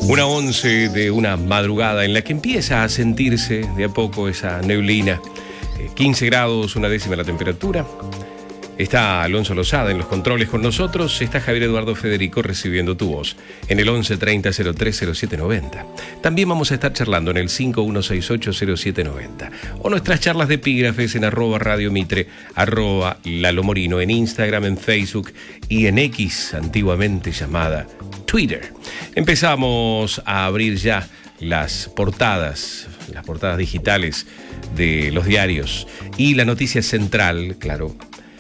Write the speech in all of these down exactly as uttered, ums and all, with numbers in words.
Una once de una madrugada en la que empieza a sentirse de a poco esa neblina. Eh, quince grados, una décima la temperatura. Está Alonso Lozada en los controles con nosotros. Está Javier Eduardo Federico recibiendo tu voz en el once treinta cero tres cero siete noventa. También vamos a estar charlando en el cinco uno seis ocho cero siete noventa. O nuestras charlas de epígrafes en arroba Radio Mitre, arroba Lalo Morino, en Instagram, en Facebook y en X, antiguamente llamada Twitter. Empezamos a abrir ya las portadas, las portadas digitales de los diarios. Y la noticia central, claro,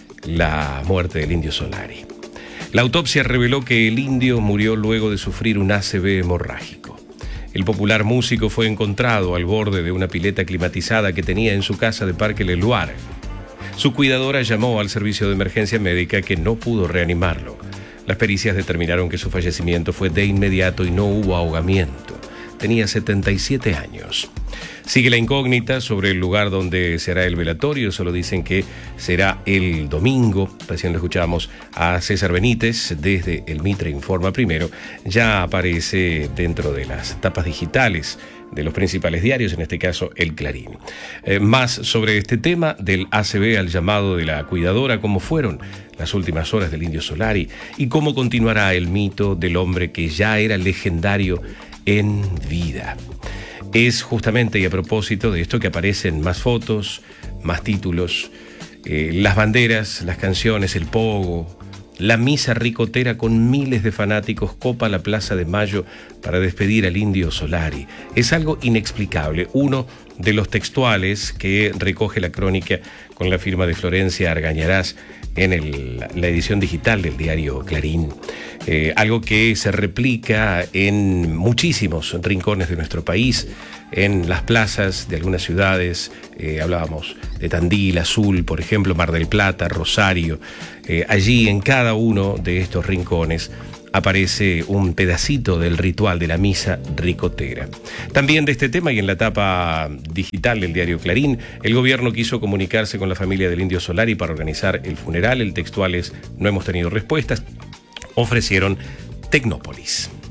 la muerte del Indio Solari. La autopsia reveló que el indio murió luego de sufrir un A C V hemorrágico. El popular músico fue encontrado al borde de una pileta climatizada que tenía en su casa de Parque Leluar. Su cuidadora llamó al servicio de emergencia médica, que no pudo reanimarlo. Las pericias determinaron que su fallecimiento fue de inmediato y no hubo ahogamiento. Tenía setenta y siete años. Sigue la incógnita sobre el lugar donde se hará el velatorio. Solo dicen que será el domingo. Recién lo escuchamos a César Benítez desde el Mitre Informa Primero. Ya aparece dentro de las tapas digitales de los principales diarios, en este caso El Clarín. Eh, más sobre este tema del A C V al llamado de la cuidadora, cómo fueron las últimas horas del Indio Solari y cómo continuará el mito del hombre que ya era legendario en vida. Es justamente y a propósito de esto que aparecen más fotos, más títulos, eh, las banderas, las canciones, el pogo, la misa ricotera con miles de fanáticos copa la Plaza de Mayo para despedir al Indio Solari. Es algo inexplicable. Uno de los textuales que recoge la crónica con la firma de Florencia Argañarás en el, la edición digital del diario Clarín. Eh, algo que se replica en muchísimos rincones de nuestro país, en las plazas de algunas ciudades. Eh, hablábamos de Tandil, Azul, por ejemplo, Mar del Plata, Rosario. Eh, allí, en cada uno de estos rincones, aparece un pedacito del ritual de la misa ricotera. También de este tema, y en la tapa digital del diario Clarín, el gobierno quiso comunicarse con la familia del Indio Solari para organizar el funeral. El textual es: no hemos tenido respuestas. Ofrecieron Tecnópolis.